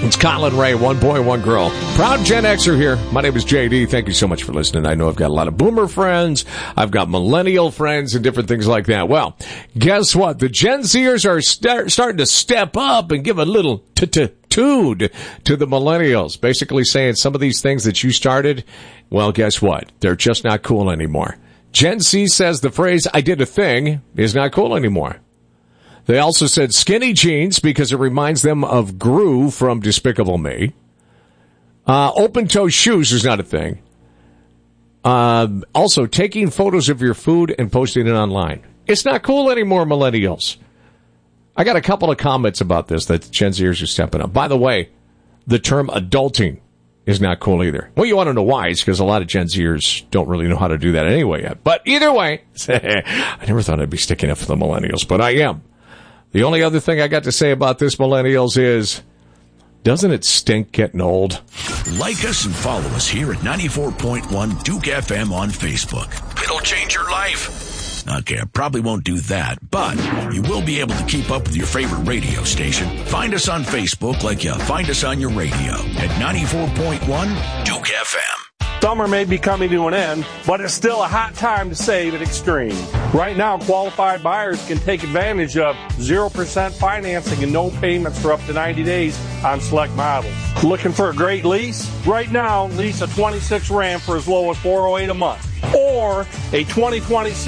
It's Colin Ray, one boy, one girl. Proud Gen Xer here. My name is JD. Thank you so much for listening. I know I've got a lot of boomer friends. I've got millennial friends and different things like that. Well, guess what? The Gen Zers are starting to step up and give a little attitude to the millennials. Basically saying some of these things that you started, well, guess what? They're just not cool anymore. Gen Z says the phrase, I did a thing, is not cool anymore. They also said skinny jeans because it reminds them of Gru from Despicable Me. Open-toe shoes is not a thing. Also, taking photos of your food and posting it online. It's not cool anymore, millennials. I got a couple of comments about this that Gen Zers are stepping up. By the way, the term adulting is not cool either. Well, you want to know why. It's because a lot of Gen Zers don't really know how to do that anyway yet. But either way, I never thought I'd be sticking up for the millennials, but I am. The only other thing I got to say about this, millennials, is, doesn't it stink getting old? Like us and follow us here at 94.1 Duke FM on Facebook. It'll change your life. Okay, I probably won't do that, but you will be able to keep up with your favorite radio station. Find us on Facebook like you find us on your radio at 94.1 Duke FM. Summer may be coming to an end, but it's still a hot time to save at Extreme. Right now, qualified buyers can take advantage of 0% financing and no payments for up to 90 days on select models. Looking for a great lease? Right now, lease a 26 Ram for as low as $408 a month, or a 2026